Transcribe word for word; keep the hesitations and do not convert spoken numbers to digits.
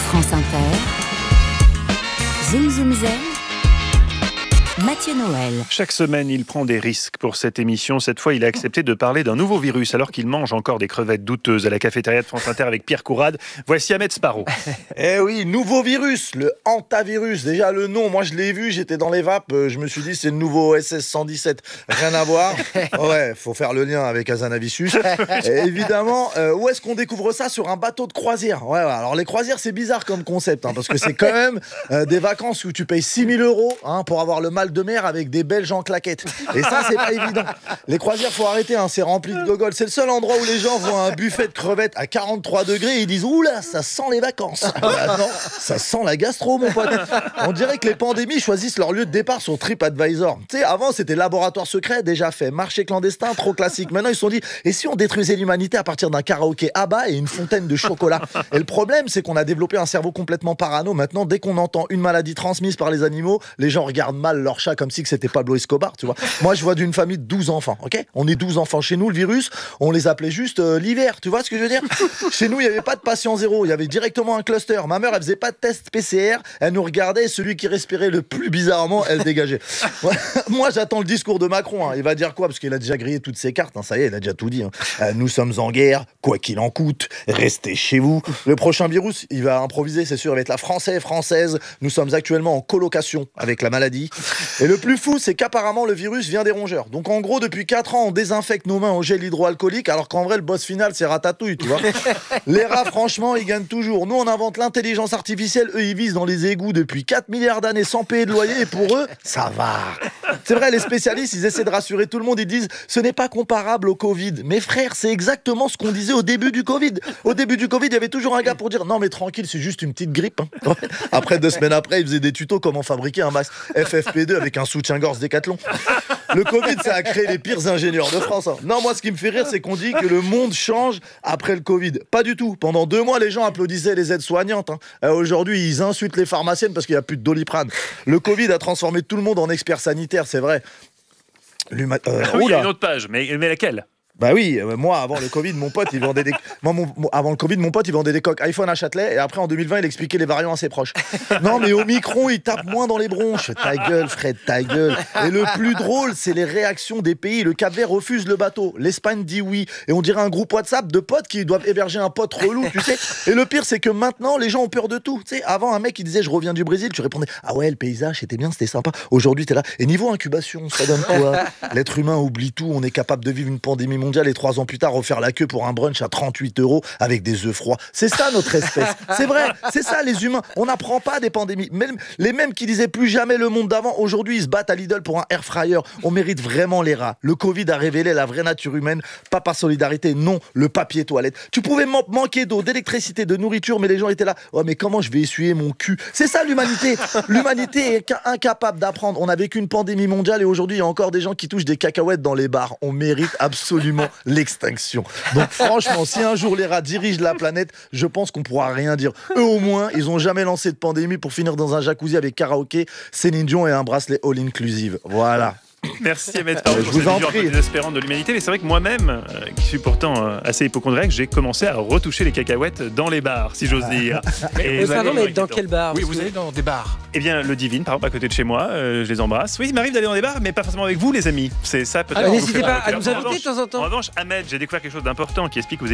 France Inter, Zoom Zoom Zen, Mathieu Noël. Chaque semaine, il prend des risques pour cette émission. Cette fois, il a accepté de parler d'un nouveau virus alors qu'il mange encore des crevettes douteuses à la cafétéria de France Inter avec Pierre Courade. Voici Ahmed Sparrow. Eh oui, nouveau virus, le hantavirus. Déjà le nom, moi je l'ai vu, j'étais dans les vapes, euh, je me suis dit c'est le nouveau S S cent dix-sept. Rien à voir. Ouais, faut faire le lien avec Azanavicius. Et évidemment, euh, où est-ce qu'on découvre ça? Sur un bateau de croisière. Ouais, ouais. Alors les croisières, c'est bizarre comme concept, hein, parce que c'est quand même euh, des vacances où tu payes six mille euros hein, pour avoir le mal de mer avec des Belges en claquettes. Et ça, c'est pas évident. Les croisières, faut arrêter, hein, c'est rempli de gogoles. C'est le seul endroit où les gens voient un buffet de crevettes à quarante-trois degrés et ils disent oula, ça sent les vacances. Bah non, ça sent la gastro, mon pote. On dirait que les pandémies choisissent leur lieu de départ sur TripAdvisor. Tu sais, avant, c'était laboratoire secret, déjà fait. Marché clandestin, trop classique. Maintenant, ils se sont dit, et si on détruisait l'humanité à partir d'un karaoké à bas et une fontaine de chocolat? Et le problème, c'est qu'on a développé un cerveau complètement parano. Maintenant, dès qu'on entend une maladie transmise par les animaux, les gens regardent mal leur chat comme si que c'était Pablo Escobar, tu vois. Moi, je vois d'une famille de douze enfants, ok? On est douze enfants. Chez nous, le virus, on les appelait juste euh, l'hiver, tu vois ce que je veux dire? Chez nous, il n'y avait pas de patient zéro, il y avait directement un cluster. Ma mère, elle faisait pas de test P C R, elle nous regardait et celui qui respirait le plus bizarrement, elle dégageait. Moi, j'attends le discours de Macron, hein. Il va dire quoi? Parce qu'il a déjà grillé toutes ses cartes, hein. Ça y est, il a déjà tout dit, hein. Euh, nous sommes en guerre, quoi qu'il en coûte, restez chez vous. Le prochain virus, il va improviser, c'est sûr, il va être la française, française. Nous sommes actuellement en colocation avec la maladie. Et le plus fou, c'est qu'apparemment le virus vient des rongeurs. Donc en gros, depuis quatre ans, on désinfecte nos mains au gel hydroalcoolique, alors qu'en vrai, le boss final, c'est Ratatouille, tu vois. Les rats, franchement, ils gagnent toujours. Nous, on invente l'intelligence artificielle, eux, ils visent dans les égouts depuis quatre milliards d'années sans payer de loyer, et pour eux, ça va. C'est vrai, les spécialistes, ils essaient de rassurer tout le monde, ils disent, ce n'est pas comparable au Covid. Mais frère, c'est exactement ce qu'on disait au début du Covid. Au début du Covid, il y avait toujours un gars pour dire, non mais tranquille, c'est juste une petite grippe. Hein. Après, deux semaines après, ils faisaient des tutos comment fabriquer un masque F F P deux avec un soutien-gorge Décathlon. Le Covid, ça a créé les pires ingénieurs de France. Hein. Non, moi, ce qui me fait rire, c'est qu'on dit que le monde change après le Covid. Pas du tout. Pendant deux mois, les gens applaudissaient les aides-soignantes. Hein. Euh, aujourd'hui, ils insultent les pharmaciennes parce qu'il n'y a plus de Doliprane. Le Covid a transformé tout le monde en expert sanitaire, c'est vrai. L'huma... Euh, oui, il y a une autre page, mais, mais laquelle? Bah oui, euh, moi avant le Covid, mon pote il vendait des moi mon... avant le Covid, mon pote il vendait des coques iPhone à Châtelet et après en deux mille vingt, il expliquait les variants à ses proches. Non mais Omicron, il tape moins dans les bronches. Ta gueule, Fred, ta gueule. Et le plus drôle, c'est les réactions des pays. Le Cap-Vert refuse le bateau, l'Espagne dit oui et on dirait un groupe WhatsApp de potes qui doivent héberger un pote relou, tu sais. Et le pire c'est que maintenant, les gens ont peur de tout, tu sais. Avant un mec il disait je reviens du Brésil, tu répondais "Ah ouais, le paysage c'était bien, c'était sympa." Aujourd'hui, t'es là. Et niveau incubation, ça donne quoi? L'être humain oublie tout, on est capable de vivre une pandémie mondiale et trois ans plus tard refaire la queue pour un brunch à trente-huit euros avec des œufs froids. C'est ça notre espèce. C'est vrai, c'est ça les humains. On n'apprend pas des pandémies. Même, les mêmes qui disaient plus jamais le monde d'avant, aujourd'hui ils se battent à Lidl pour un air fryer. On mérite vraiment les rats. Le Covid a révélé la vraie nature humaine, pas par solidarité, non, le papier toilette. Tu pouvais man- manquer d'eau, d'électricité, de nourriture, mais les gens étaient là. Oh mais comment je vais essuyer mon cul? C'est ça l'humanité. L'humanité est incapable d'apprendre. On a vécu une pandémie mondiale et aujourd'hui il y a encore des gens qui touchent des cacahuètes dans les bars. On mérite absolument l'extinction. Donc franchement, si un jour les rats dirigent la planète, je pense qu'on pourra rien dire. Eux au moins, ils ont jamais lancé de pandémie pour finir dans un jacuzzi avec karaoké, Céline Dion et un bracelet all-inclusive. Voilà. Merci Ahmed Sparrow pour vous cette en vision un peu prie. désespérante de l'humanité. Mais c'est vrai que moi-même, euh, qui suis pourtant euh, assez hypochondriaque, j'ai commencé à retoucher les cacahuètes dans les bars, si j'ose dire. Et ça pardon, m'est mais dans inquiétant. quel bar? Oui, Parce vous que- allez dans des bars. Eh bien, le Divine, par exemple, à côté de chez moi, euh, je les embrasse. Oui, il m'arrive d'aller dans des bars, mais pas forcément avec vous, les amis. C'est ça peut-être. Ah, qu'on n'hésitez fait pas à avec. nous En inviter de revanche- temps en temps. En revanche, Ahmed, j'ai découvert quelque chose d'important qui explique que vous